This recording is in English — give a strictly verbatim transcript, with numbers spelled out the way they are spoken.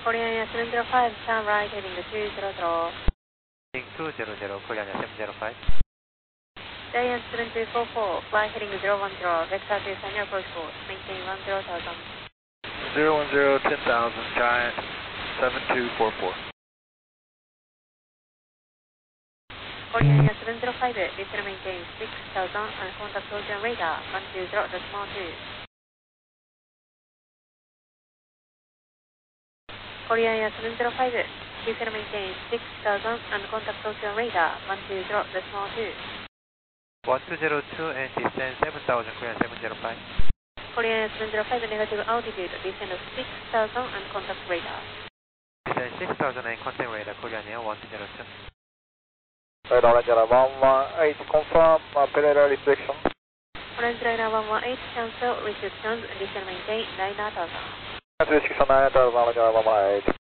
Korean Air seven zero five, turn right heading two hundred. Heading two hundred, Korean Air seven zero five. Giant seven two four four, fly heading zero one zero, vector to San approach course, maintain one zero thousand. zero one zero, ten thousand, Giant seven two four four. Korean Air seven zero five, descend maintain six thousand and contact ocean radar one two zero decimal two. Korean Air seven zero five, descend maintain six thousand and contact ocean radar one two zero decimal two. one two zero two and descend seven thousand, Korean seven zero five. Korean Air seven zero five, negative altitude, descend six thousand and contact radar. Descend six thousand and contact radar, Korean Air one two zero two. Radar Angela one one eight, confirm uh, radar restriction. Orange Radar one one eight, cancel restrictions, descend maintain nine thousand. Restriction nine thousand, Angela one one eight.